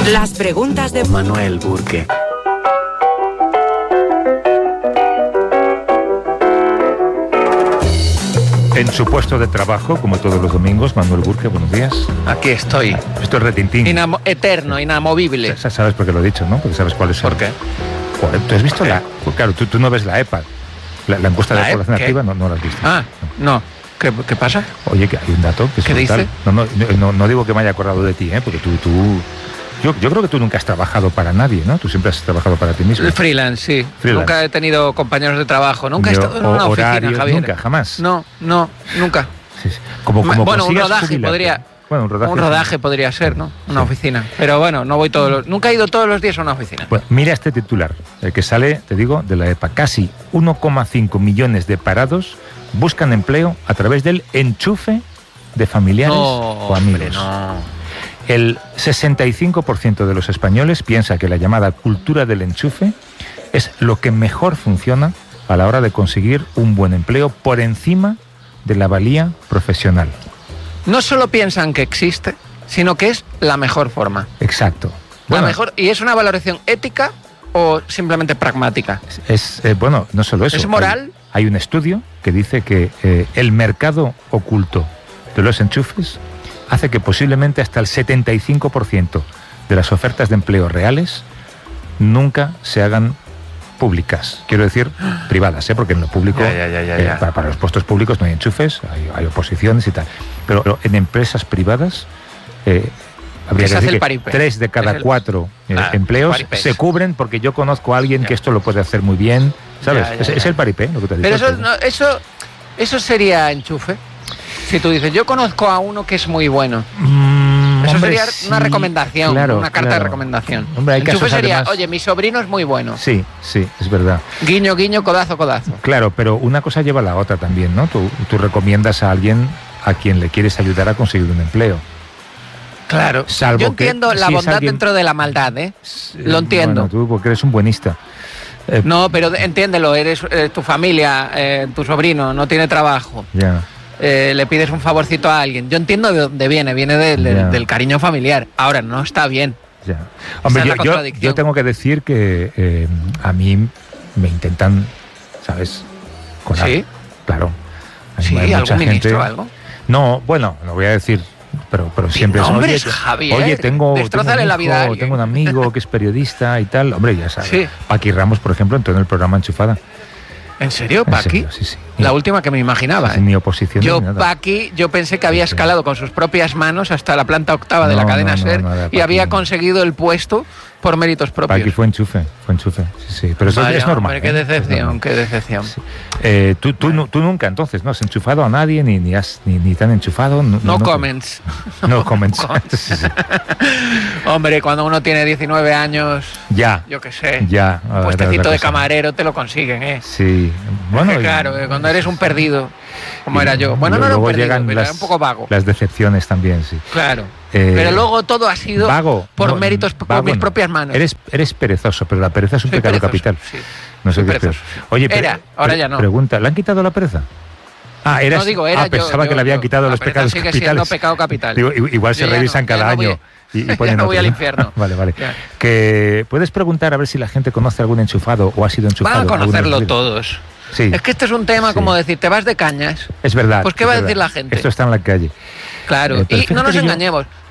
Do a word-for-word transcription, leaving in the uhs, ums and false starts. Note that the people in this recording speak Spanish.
Las preguntas de Manuel Burke. En su puesto de trabajo, como todos los domingos, Manuel Burke, buenos días. Aquí estoy. Esto es retintín. Inamo- eterno, inamovible. Sa- Sabes por qué lo he dicho, ¿no? Porque sabes cuál es el... ¿Por qué? Joder, ¿tú has visto ¿Qué? la...? Pues claro, tú, tú no ves la EPA. La, la encuesta de ¿La la población E P? activa no, no la has visto. Ah, no. ¿Qué, qué pasa? Oye, que hay un dato que es ¿Qué brutal. dice? No, no, no, no digo que me haya acordado de ti, ¿eh? Porque tú... tú yo, yo creo que tú nunca has trabajado para nadie, ¿no? Tú siempre has trabajado para ti mismo. El freelance, sí. Freelance. Nunca he tenido compañeros de trabajo. Nunca he Ni estado en una oficina, horarios, Javier. nunca, jamás. No, no, nunca. Sí, sí. Como, Ma- como bueno, un consigas rodaje jubilarte. podría... Bueno, un rodaje. Un rodaje podría ser, ¿no? Una Sí. oficina. Pero bueno, no voy todos los... Nunca he ido todos los días a una oficina. Pues mira este titular, el que sale, te digo, de la EPA. Casi uno coma cinco millones de parados buscan empleo a través del enchufe de familiares No, o amigos. hombre, no. El sesenta y cinco por ciento de los españoles piensa que la llamada cultura del enchufe es lo que mejor funciona a la hora de conseguir un buen empleo por encima de la valía profesional. No solo piensan que existe, sino que es la mejor forma. Exacto. La mejor... ¿Y es una valoración ética o simplemente pragmática? Es, eh, bueno, no solo eso. ¿Es moral? Hay, hay un estudio que dice que eh, el mercado oculto de los enchufes hace que posiblemente hasta el setenta y cinco por ciento de las ofertas de empleo reales nunca se hagan públicas. Quiero decir, privadas, ¿eh? Porque en lo público, Ya, ya, ya, ya, eh, ya. para, para los puestos públicos no hay enchufes, hay, hay oposiciones y tal. Pero, pero en empresas privadas... Eh, habría Se que hace decir el que paripé. tres de cada Es el- cuatro eh, Ah, empleos paripés. se cubren porque yo conozco a alguien Ya. que esto lo puede hacer muy bien, ¿sabes? Ya, ya, es, ya. es el paripé, lo que te he Pero dicho. eso, no, eso, eso sería enchufe. Si tú dices, yo conozco a uno que es muy bueno. Mm, Eso hombre, sería sí, una recomendación, claro, una carta de claro. recomendación. Hombre, hay Enchufe casos sería, además- oye, mi sobrino es muy bueno. Sí, sí, es verdad. Guiño, guiño, codazo, codazo. Claro, pero una cosa lleva a la otra también, ¿no? Tú, tú recomiendas a alguien a quien le quieres ayudar a conseguir un empleo. Claro. Salvo Yo que entiendo la si es bondad alguien- dentro de la maldad, ¿eh? Lo Eh, entiendo. Bueno, tú porque eres un buenista. Eh, No, pero entiéndelo, eres eh, tu familia, eh, tu sobrino, no tiene trabajo. Ya. Eh, le pides un favorcito a alguien. Yo entiendo de dónde viene, viene del, del- Ya. del cariño familiar. Ahora, no está bien. Ya. Hombre, es yo, la yo, contradicción. yo tengo que decir que eh, a mí me intentan, ¿sabes? Colar. ¿Sí? Claro. Hay Sí, mucha algún ministro gente- o algo. No, bueno, lo voy a decir, pero, pero siempre es, nombres, oye, Javier, oye, tengo, destrózale tengo un la vida a hijo, alguien. tengo un amigo que es periodista y tal. Hombre, ya sabes. Sí. Paqui Ramos, por ejemplo, entró en el programa Enchufada. ¿En serio, En Paqui? serio, sí, sí. La última que me imaginaba. Sin ¿eh? ni oposición Yo, ni nada. Paqui, yo pensé que había Sí, sí. escalado con sus propias manos hasta la planta octava de No, la cadena no, no, SER nada, y Paqui. había conseguido el puesto por méritos propios. Paqui fue enchufe, fue enchufe. Sí, sí. Pero eso Vaya, es normal. hombre, qué ¿eh? Es decepción, normal. qué decepción. Sí. Eh, tú, tú, nu- tú nunca, entonces, no has enchufado a nadie, ni, ni, has, ni, ni te han enchufado. No, No no- comments. No comments. comments. Sí, sí. Hombre, cuando uno tiene diecinueve años, Ya, yo qué sé, ya. un a ver, puestecito otra de cosa. camarero te lo consiguen, ¿eh? Sí. Bueno, Que y- claro, eh, cuando eres un perdido, como y era yo. Bueno, no era un luego perdido, llegan pero las, era un poco vago. las decepciones también, sí. Claro. Eh, pero luego todo ha sido vago. por no, méritos, por vago mis no. propias manos. Eres, eres perezoso, pero la pereza es un Soy pecado perezoso, capital. sí. No sé Soy qué es peor. perezoso, sí. Oye, pero- Era, ahora pero- ya no. Pregunta, ¿le han quitado la pereza? Ah, eras, No digo, era ah, yo, pensaba yo, que le habían yo. quitado La los pereza pecados sigue capitales. siendo pecado capital. Digo, i- igual se Yo ya revisan no, ya cada no voy- año y, y ya ponen no voy otros, al ¿no? infierno. Vale, vale. Ya. Que puedes preguntar a ver si la gente conoce algún enchufado o ha sido enchufado. Van a alguna conocerlo vez. todos. Sí, Es que este es un tema Sí. como decir, te vas de cañas. es verdad. Pues, ¿qué es va a verdad. decir la gente? Esto está en la calle. Claro. Eh, pero y fíjate no nos que yo- engañemos.